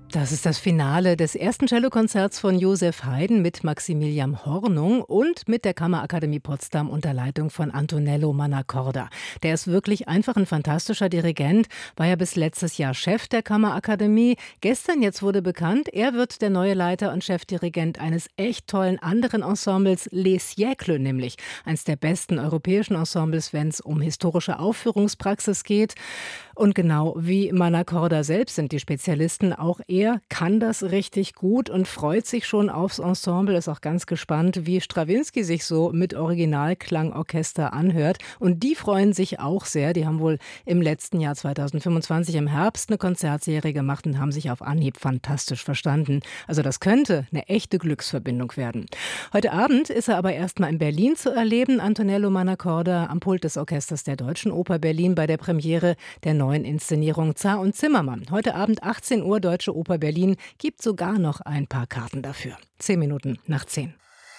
Das ist das Finale des ersten Cellokonzerts von Joseph Haydn mit Maximilian Hornung und mit der Kammerakademie Potsdam unter Leitung von Antonello Mannacorda. Der ist wirklich einfach ein fantastischer Dirigent, war ja bis letztes Jahr Chef der Kammerakademie. Gestern jetzt wurde bekannt, er wird der neue Leiter und Chefdirigent eines echt tollen anderen Ensembles, Les Siècles nämlich. Eines der besten europäischen Ensembles, wenn es um historische Aufführungspraxis geht. Und genau wie Mannacorda selbst sind die Spezialisten, auch er kann das richtig gut und freut sich schon aufs Ensemble, ist auch ganz gespannt, wie Strawinsky sich so mit Originalklangorchester anhört. Und die freuen sich auch sehr. Die haben wohl im letzten Jahr 2025 im Herbst eine Konzertserie gemacht und haben sich auf Anhieb fantastisch verstanden. Also das könnte eine echte Glücksverbindung werden. Heute Abend ist er aber erstmal in Berlin zu erleben, Antonello Mannacorda am Pult des Orchesters der Deutschen Oper Berlin bei der Premiere der neuen Inszenierung Zar und Zimmermann. Heute Abend 18 Uhr, Deutsche Oper Berlin, gibt sogar noch ein paar Karten dafür. 10 Minuten nach 10.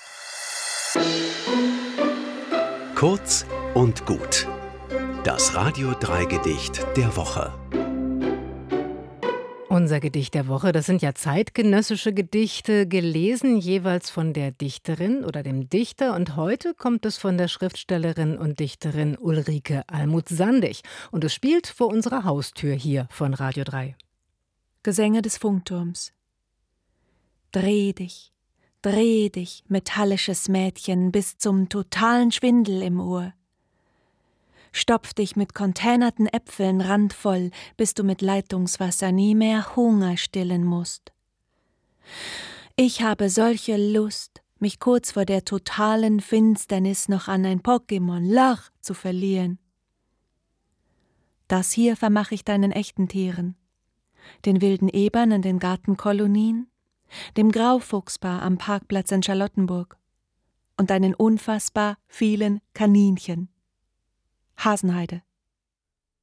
Kurz und gut. Das Radio 3 Gedicht der Woche. Unser Gedicht der Woche, das sind ja zeitgenössische Gedichte, gelesen jeweils von der Dichterin oder dem Dichter. Und heute kommt es von der Schriftstellerin und Dichterin Ulrike Almuth-Sandig. Und es spielt vor unserer Haustür hier von Radio 3. Gesänge des Funkturms. Dreh dich, metallisches Mädchen, bis zum totalen Schwindel im Ohr. Stopf dich mit containerten Äpfeln randvoll, bis du mit Leitungswasser nie mehr Hunger stillen musst. Ich habe solche Lust, mich kurz vor der totalen Finsternis noch an ein Pokémon Lach zu verlieren. Das hier vermach ich deinen echten Tieren, den wilden Ebern in den Gartenkolonien, dem Graufuchspaar am Parkplatz in Charlottenburg und deinen unfassbar vielen Kaninchen. Hasenheide.